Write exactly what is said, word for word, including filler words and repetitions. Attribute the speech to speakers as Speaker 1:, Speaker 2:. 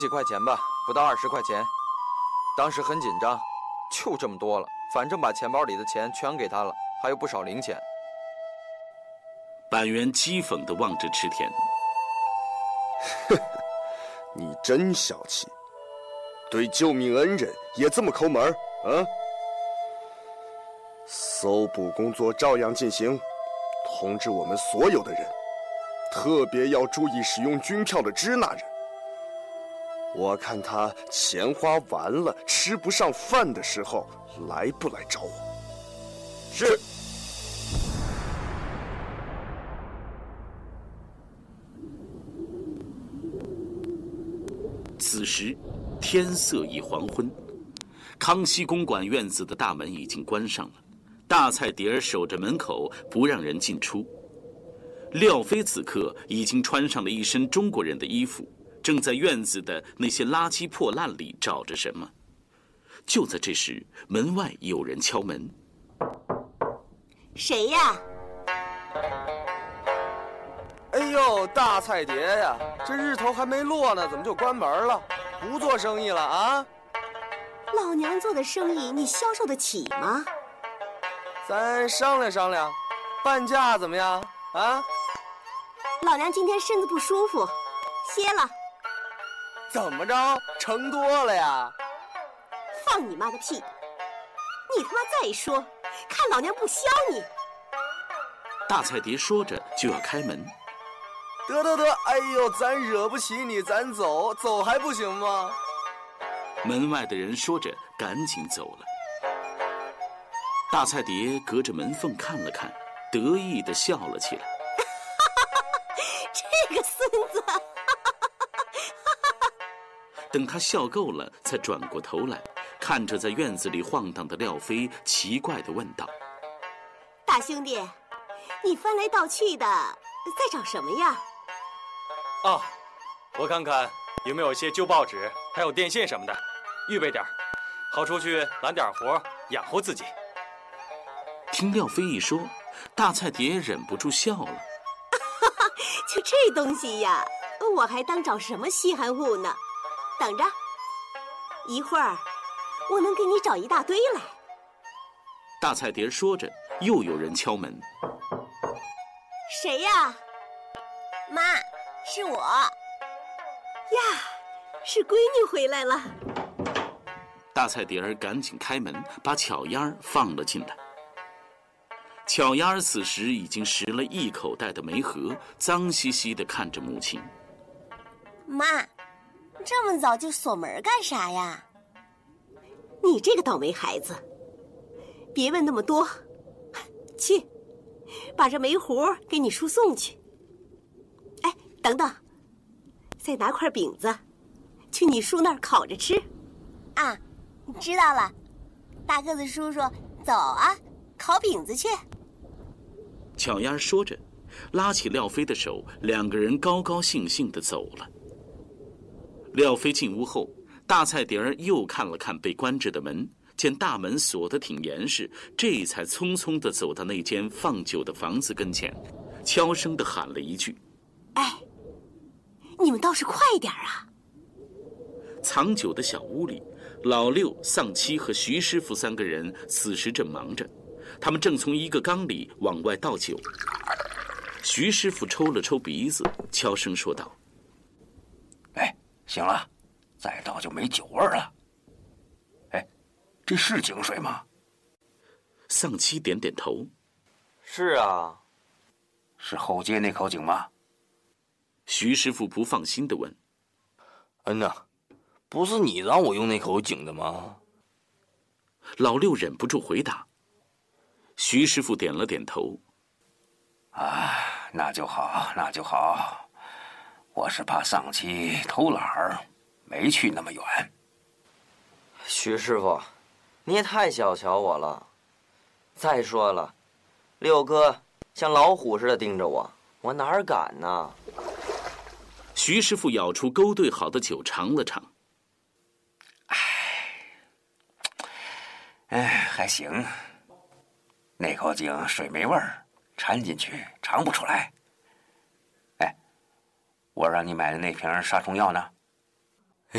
Speaker 1: 几块钱吧，不到二十块钱。当时很紧张，就这么多了，反正把钱包里的钱全给他了，还有不少零钱。
Speaker 2: 板垣讥讽地望着池田。
Speaker 3: 呵呵，你真小气，对救命恩人也这么抠门啊？搜捕工作照样进行，通知我们所有的人，特别要注意使用军票的支那人。我看他钱花完了，吃不上饭的时候，来不来找我？
Speaker 1: 是。
Speaker 2: 此时，天色已黄昏，康熙公馆院子的大门已经关上了，大菜碟儿守着门口不让人进出。廖飞此刻已经穿上了一身中国人的衣服，正在院子的那些垃圾破烂里找着什么。就在这时，门外有人敲门。
Speaker 4: 谁呀？
Speaker 1: 哎呦，大菜碟呀，这日头还没落呢，怎么就关门了？不做生意了啊？
Speaker 4: 老娘做的生意你销售得起吗？
Speaker 1: 咱商量商量，半价怎么样啊？
Speaker 4: 老娘今天身子不舒服，歇了。
Speaker 1: 怎么着？盛多了呀？
Speaker 4: 放你妈的屁！你他妈再说，看老娘不削你！
Speaker 2: 大菜碟说着就要开门。
Speaker 1: 得得得，哎呦，咱惹不起你，咱走，走还不行吗？
Speaker 2: 门外的人说着赶紧走了。大菜碟隔着门缝看了看，得意地笑了起来。
Speaker 4: 这个孙子！
Speaker 2: 等他笑够了，才转过头来，看着在院子里晃荡的廖飞，奇怪地问道：“
Speaker 4: 大兄弟，你翻来倒去的，在找什么呀？”
Speaker 5: 啊，我看看有没有些旧报纸，还有电线什么的，预备点，好出去揽点活，养活自己。
Speaker 2: 听廖飞一说，大菜碟忍不住笑了。
Speaker 4: 就这东西呀，我还当找什么稀罕物呢？等着，一会儿我能给你找一大堆来。
Speaker 2: 大菜碟说着，又有人敲门。
Speaker 4: 谁呀？
Speaker 6: 妈，是我。
Speaker 4: 呀，是闺女回来了。
Speaker 2: 大菜碟儿赶紧开门，把巧丫儿放了进来。巧丫儿此时已经拾了一口袋的煤盒，脏兮兮地看着母亲。
Speaker 6: 妈，这么早就锁门干啥呀？
Speaker 4: 你这个倒霉孩子，别问那么多，去，把这煤糊给你叔送去。哎，等等，再拿块饼子，去你叔那儿烤着吃。
Speaker 6: 啊，知道了。大个子叔叔，走啊，烤饼子去。
Speaker 2: 巧丫说着，拉起廖飞的手，两个人高高兴兴地走了。廖飞进屋后，大菜碟儿又看了看被关着的门，见大门锁得挺严实，这才匆匆地走到那间放酒的房子跟前，悄声地喊了一句：“
Speaker 4: 哎，你们倒是快点啊！”
Speaker 2: 藏酒的小屋里，老六、丧七和徐师傅三个人此时正忙着，他们正从一个缸里往外倒酒。徐师傅抽了抽鼻子，悄声说道：“
Speaker 7: 哎，行了，再倒就没酒味了。哎，这是井水吗？”
Speaker 2: 丧七点点头：“
Speaker 1: 是啊。”“
Speaker 7: 是后街那口井吗？”
Speaker 2: 徐师傅不放心地问。
Speaker 8: “嗯呐，不是你让我用那口井的吗？”
Speaker 2: 老六忍不住回答。徐师傅点了点头。
Speaker 7: “啊，那就好，那就好。我是怕丧妻偷懒儿，没去那么远。”“
Speaker 8: 徐师傅，你也太小瞧我了。再说了，六哥像老虎似的盯着我，我哪儿敢呢？”
Speaker 2: 徐师傅舀出勾兑好的酒尝了尝。
Speaker 7: “哎，哎，还行。那口井水没味儿，掺进去尝不出来。哎，我让你买的那瓶杀虫药呢？”